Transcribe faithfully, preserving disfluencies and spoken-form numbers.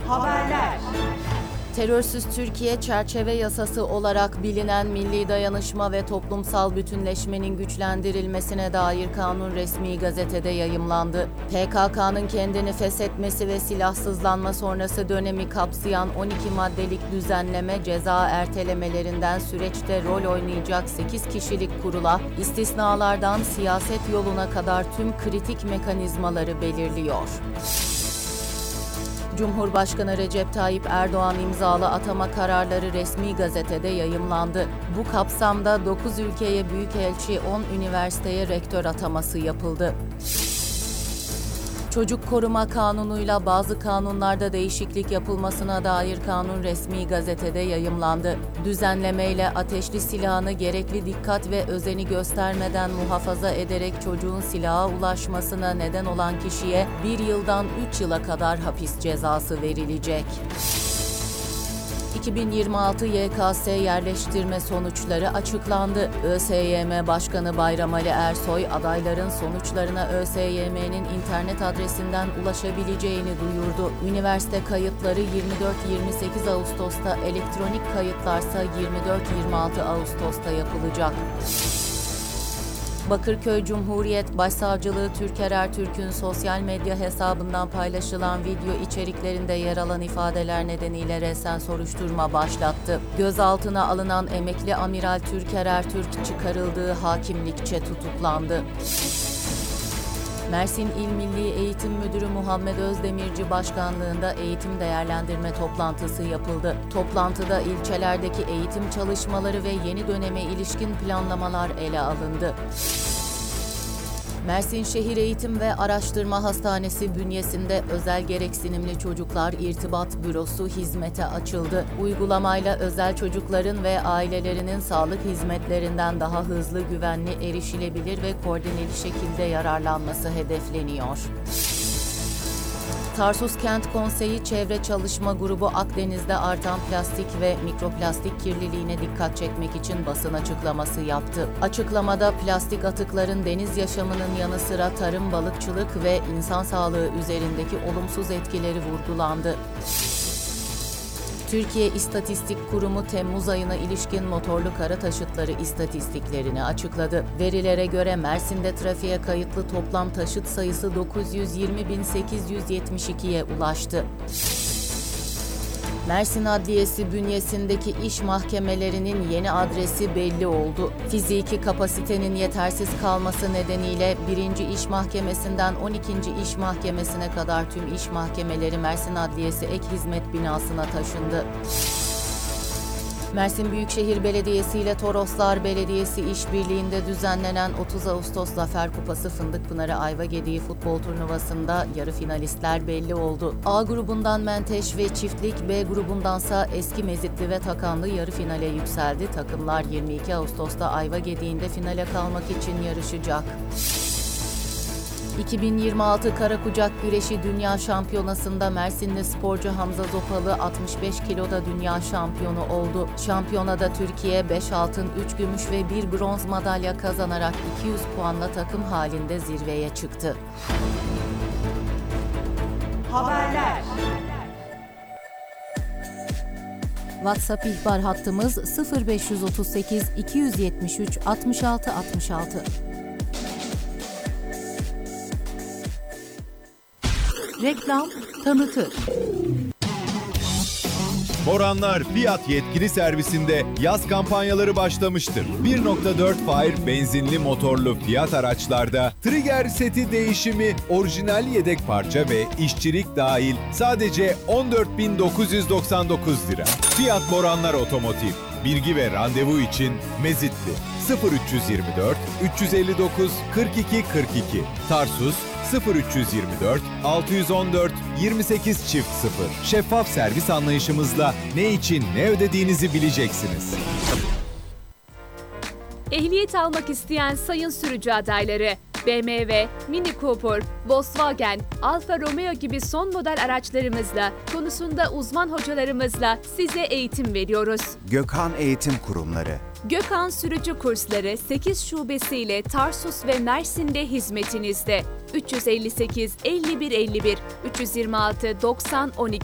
Haberler. Terörsüz Türkiye çerçeve yasası olarak bilinen milli dayanışma ve toplumsal bütünleşmenin güçlendirilmesine dair kanun resmi gazetede yayımlandı. P K K'nın kendini feshetmesi ve silahsızlanma sonrası dönemi kapsayan on iki maddelik düzenleme ceza ertelemelerinden süreçte rol oynayacak sekiz kişilik kurula, istisnalardan siyaset yoluna kadar tüm kritik mekanizmaları belirliyor. Cumhurbaşkanı Recep Tayyip Erdoğan imzalı atama kararları resmi gazetede yayımlandı. Bu kapsamda dokuz ülkeye büyükelçi, on üniversiteye rektör ataması yapıldı. Çocuk Koruma Kanunu'yla bazı kanunlarda değişiklik yapılmasına dair kanun resmi gazetede yayımlandı. Düzenlemeyle ateşli silahını gerekli dikkat ve özeni göstermeden muhafaza ederek çocuğun silaha ulaşmasına neden olan kişiye bir yıldan üç yıla kadar hapis cezası verilecek. iki bin yirmi altı Y K S yerleştirme sonuçları açıklandı. ÖSYM Başkanı Bayram Ali Ersoy, adayların sonuçlarına ÖSYM'nin internet adresinden ulaşabileceğini duyurdu. Üniversite kayıtları yirmi dört yirmi sekiz Ağustos'ta, elektronik kayıtlarsa yirmi dört yirmi altı Ağustos'ta yapılacak. Bakırköy Cumhuriyet Başsavcılığı Türker Ertürk'ün sosyal medya hesabından paylaşılan video içeriklerinde yer alan ifadeler nedeniyle resen soruşturma başlattı. Gözaltına alınan emekli amiral Türker Ertürk çıkarıldığı hakimlikçe tutuklandı. Mersin İl Milli Eğitim Müdürü Muhammed Özdemirci başkanlığında eğitim değerlendirme toplantısı yapıldı. Toplantıda ilçelerdeki eğitim çalışmaları ve yeni döneme ilişkin planlamalar ele alındı. Mersin Şehir Eğitim ve Araştırma Hastanesi bünyesinde özel gereksinimli çocuklar irtibat bürosu hizmete açıldı. Uygulamayla özel çocukların ve ailelerinin sağlık hizmetlerinden daha hızlı, güvenli, erişilebilir ve koordineli şekilde yararlanması hedefleniyor. Tarsus Kent Konseyi Çevre Çalışma Grubu Akdeniz'de artan plastik ve mikroplastik kirliliğine dikkat çekmek için basın açıklaması yaptı. Açıklamada plastik atıkların deniz yaşamının yanı sıra tarım, balıkçılık ve insan sağlığı üzerindeki olumsuz etkileri vurgulandı. Türkiye İstatistik Kurumu Temmuz ayına ilişkin motorlu kara taşıtları istatistiklerini açıkladı. Verilere göre Mersin'de trafiğe kayıtlı toplam taşıt sayısı dokuz yüz yirmi bin sekiz yüz yetmiş ikiye ulaştı. Mersin Adliyesi bünyesindeki iş mahkemelerinin yeni adresi belli oldu. Fiziki kapasitenin yetersiz kalması nedeniyle birinci İş Mahkemesi'nden on ikinci İş Mahkemesi'ne kadar tüm iş mahkemeleri Mersin Adliyesi ek hizmet binasına taşındı. Mersin Büyükşehir Belediyesi ile Toroslar Belediyesi işbirliğinde düzenlenen otuz Ağustos Zafer Kupası Fındıkpınarı Ayvagediği futbol turnuvasında yarı finalistler belli oldu. A grubundan Menteş ve Çiftlik, B grubundansa Eski Mezitli ve Takanlı yarı finale yükseldi. Takımlar yirmi iki Ağustos'ta Ayvagediğinde finale kalmak için yarışacak. iki bin yirmi altı Karakucak Güreşi Dünya Şampiyonası'nda Mersinli sporcu Hamza Zopalı altmış beş kiloda dünya şampiyonu oldu. Şampiyonada Türkiye beş altın, üç gümüş ve bir bronz madalya kazanarak iki yüz puanla takım halinde zirveye çıktı. Haberler. WhatsApp ihbar hattımız sıfır beş otuz sekiz iki yüz yetmiş üç altmış altı altmış altı. Reklam, tanıtı. Boranlar Fiat yetkili servisinde yaz kampanyaları başlamıştır. bir nokta dört Fire benzinli motorlu Fiat araçlarda trigger seti değişimi, orijinal yedek parça ve işçilik dahil sadece on dört bin dokuz yüz doksan dokuz lira. Fiat Boranlar Otomotiv. Bilgi ve randevu için Mezitli sıfır üç yirmi dört üç elli dokuz kırk iki kırk iki, Tarsus sıfır üç yirmi dört altı yüz on dört yirmi sekiz çift sıfır. Şeffaf servis anlayışımızla ne için ne ödediğinizi bileceksiniz. Ehliyet almak isteyen sayın sürücü adayları, B M W, Mini Cooper, Volkswagen, Alfa Romeo gibi son model araçlarımızla, konusunda uzman hocalarımızla size eğitim veriyoruz. Gökhan Eğitim Kurumları. Gökhan Sürücü Kursları sekiz şubesiyle Tarsus ve Mersin'de hizmetinizde. üç yüz elli sekiz elli bir elli bir, üç yüz yirmi altı doksan on iki